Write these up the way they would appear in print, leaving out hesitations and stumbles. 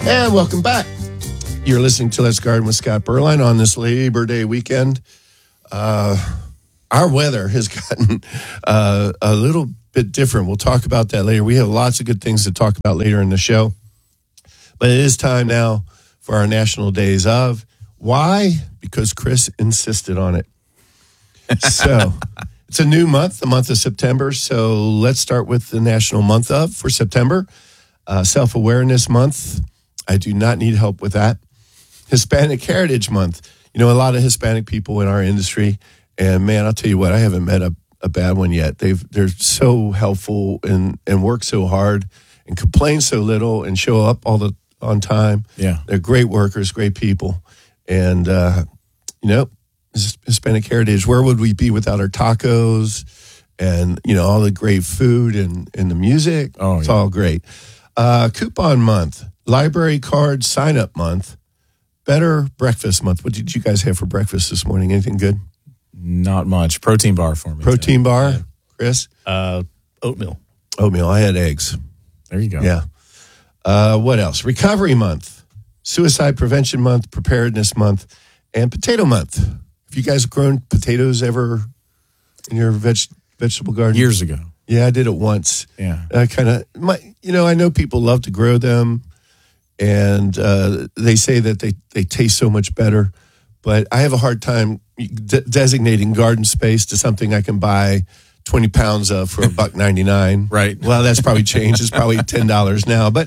And welcome back. You're listening to Let's Garden with Scott Berline on this Labor Day weekend. Our weather has gotten a little bit different. We'll talk about that later. We have lots of good things to talk about later in the show. But it is time now for our National Days of. Why? Because Chris insisted on it. So it's a new month, the month of September. So let's start with the National Month of for September. Self-Awareness Month. I do not need help with that. Hispanic Heritage Month. You know, a lot of Hispanic people in our industry, and man, I'll tell you what, I haven't met a bad one yet. They're so helpful and work so hard and complain so little and show up on time. Yeah. They're great workers, great people. And, Hispanic Heritage, where would we be without our tacos and, all the great food and the music? Oh, it's yeah. all great. Coupon Month, Library Card Sign-Up Month, Better Breakfast Month. What did you guys have for breakfast this morning? Anything good? Not much. Protein bar for me. Protein bar, yeah. Chris? Oatmeal. Oatmeal. I had eggs. There you go. Yeah. What else? Recovery Month, Suicide Prevention Month, Preparedness Month, and Potato Month. Have you guys grown potatoes ever in your vegetable garden? Years ago. Yeah, I did it once. Yeah. I know people love to grow them, and they say that they taste so much better, but I have a hard time designating garden space to something I can buy 20 pounds of for $1.99. Right. Well, that's probably changed. It's probably $10 now, but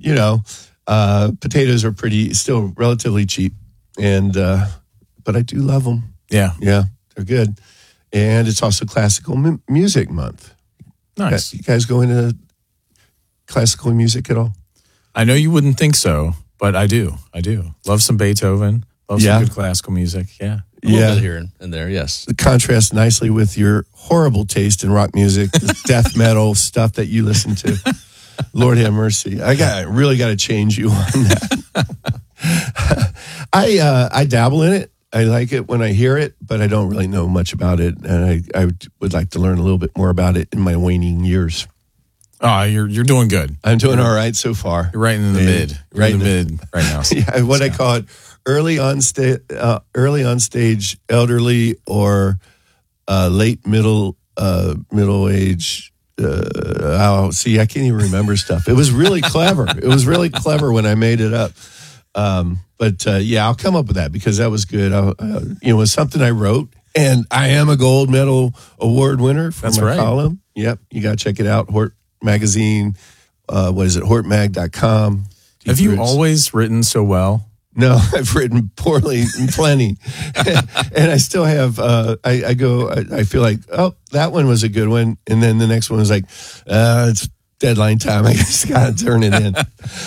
potatoes are still relatively cheap, and but I do love them. Yeah. Yeah, they're good, and it's also Classical Music Month. Nice. You guys go into classical music at all? I know you wouldn't think so, but I do. Love some Beethoven. Love some good classical music. Yeah. A little bit here and there, yes. It contrasts nicely with your horrible taste in rock music, the death metal stuff that you listen to. Lord have mercy. I really got to change you on that. I dabble in it. I like it when I hear it, but I don't really know much about it, and I would like to learn a little bit more about it in my waning years. Oh, you're doing good. I'm doing all right so far. You're right in the mid. Right in the mid right now. Yeah, what I call it, early on stage, elderly, or late middle age. I can't even remember stuff. It was really clever. It was really clever when I made it up. But I'll come up with that because that was good. It was something I wrote, and I am a gold medal award winner for my column. Yep, you got to check it out. Hort Magazine. What is it? HortMag.com. Have you always written so well? No, I've written poorly and plenty, and I still have. I feel like, oh, that one was a good one, and then the next one was like, it's deadline time. I just got to turn it in.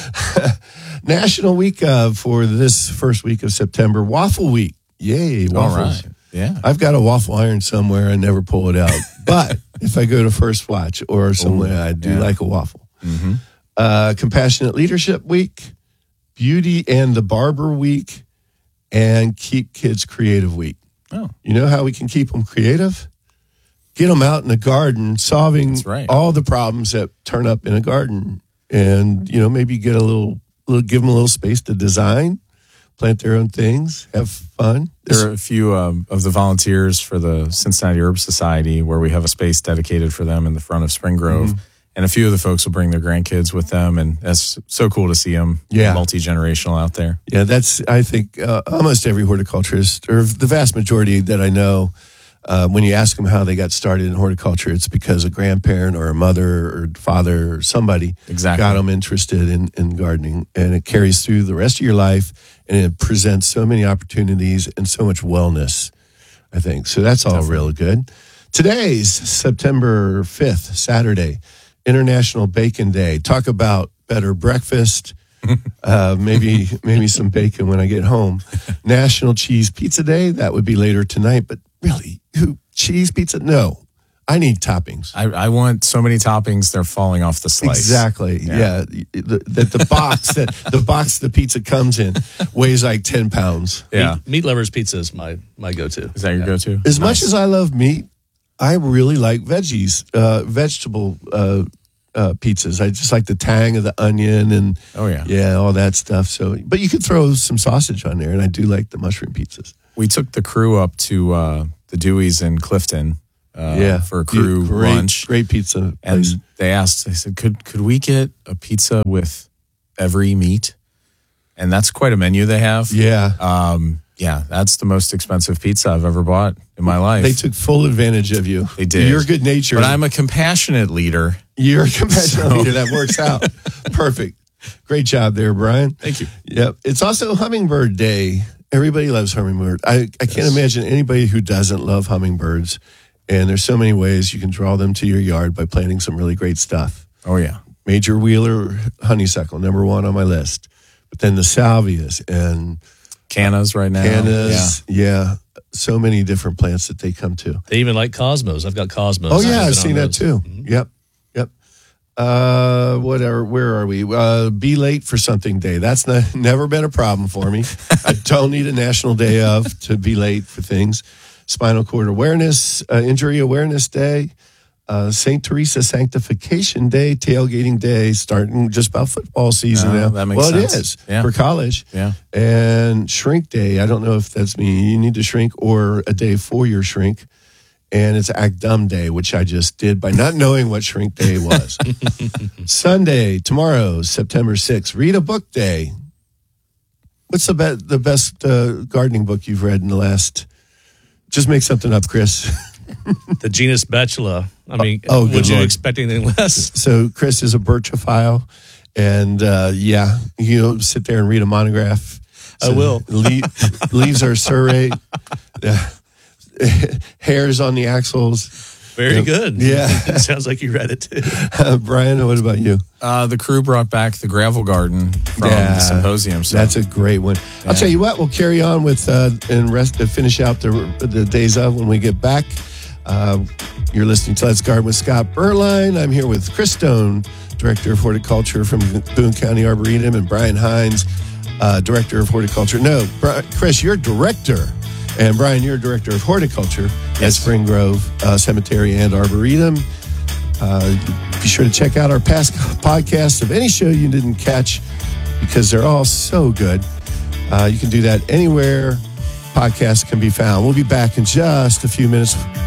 National Week for this first week of September, Waffle Week. Yay, waffles. All right. Yeah. I've got a waffle iron somewhere. I never pull it out. But if I go to First Watch or somewhere, I do like a waffle. Mm-hmm. Compassionate Leadership Week, Beauty and the Barber Week, and Keep Kids Creative Week. Oh. You know how we can keep them creative? Get them out in the garden, solving all the problems that turn up in a garden. And, maybe get give them a little space to design, plant their own things, have fun. There are a few of the volunteers for the Cincinnati Herb Society where we have a space dedicated for them in the front of Spring Grove. Mm-hmm. And a few of the folks will bring their grandkids with them. And that's so cool to see them multi-generational out there. Yeah, that's, I think, almost every horticulturist, or the vast majority that I know, when you ask them how they got started in horticulture, it's because a grandparent or a mother or father or somebody got them interested in gardening. And it carries through the rest of your life, and it presents so many opportunities and so much wellness, I think. So that's all real good. Today's September 5th, Saturday, International Bacon Day. Talk about better breakfast. Maybe some bacon when I get home. National Cheese Pizza Day. That would be later tonight, but really, cheese pizza? No, I need toppings. I want so many toppings; they're falling off the slice. Exactly. Yeah. The box the box the pizza comes in weighs like 10 pounds. Yeah. Meat Lovers Pizza is my go-to. Is that your go-to? As much as I love meat, I really like veggies, vegetable pizzas. I just like the tang of the onion and all that stuff. So, but you could throw some sausage on there, and I do like the mushroom pizzas. We took the crew up to the Dewey's in Clifton for a crew lunch. Great pizza place. And they said, could we get a pizza with every meat? And that's quite a menu they have. Yeah. That's the most expensive pizza I've ever bought in my life. They took full advantage of you. They did. You're good natured. But I'm a compassionate leader. You're a compassionate leader. That works out. Perfect. Great job there, Brian. Thank you. Yep. It's also Hummingbird Day. Everybody loves hummingbird. I can't imagine anybody who doesn't love hummingbirds. And there's so many ways you can draw them to your yard by planting some really great stuff. Oh, yeah. Major Wheeler honeysuckle, number one on my list. But then the salvias and cannas right now. Cannas, yeah. So many different plants that they come to. They even like cosmos. I've got cosmos. Oh, yeah, I've seen that too. Mm-hmm. Yep. Where are we? Be late for something day. That's never been a problem for me. I don't need a national day of to be late for things. Spinal cord awareness, injury awareness day, St. Teresa Sanctification Day, tailgating day, starting just about football season now. That makes sense. It is for college. Yeah. And shrink day. I don't know if that's me. You need to shrink or a day for your shrink. And it's Act Dumb Day, which I just did by not knowing what Shrink Day was. Sunday, tomorrow, September 6th, Read a Book Day. What's the best gardening book you've read in the last? Just make something up, Chris. The genus Betula. I mean, good would you Lord. expect anything less? So Chris is a birchophile, and sit there and read a monograph. I will. Leaves are serrate. Hairs on the axles. Very good. Yeah. Sounds like you read it too. Brian, what about you? The crew brought back the gravel garden from the symposium. So. That's a great one. Yeah. I'll tell you what, we'll carry on with and finish out the days of when we get back. You're listening to Let's Garden with Scott Berline. I'm here with Chris Stone, Director of Horticulture from Boone County Arboretum, and Brian Hines, Director of Horticulture. No, Chris, you're Director. And Brian, you're Director of Horticulture at Spring Grove Cemetery and Arboretum. Be sure to check out our past podcasts of any show you didn't catch because they're all so good. You can do that anywhere podcasts can be found. We'll be back in just a few minutes